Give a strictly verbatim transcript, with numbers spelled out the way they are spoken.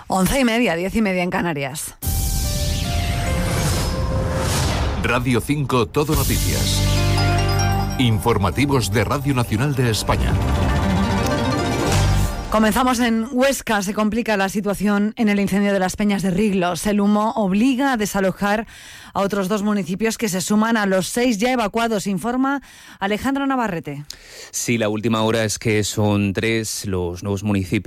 Once y media, diez y media en Canarias. Radio cinco Todo Noticias. Informativos de Radio Nacional de España. Comenzamos en Huesca. Se complica la situación en el incendio de las Peñas de Riglos. El humo obliga a desalojar a otros dos municipios que se suman a los seis ya evacuados, informa Alejandro Navarrete. Sí, la última hora es que son tres los nuevos municipios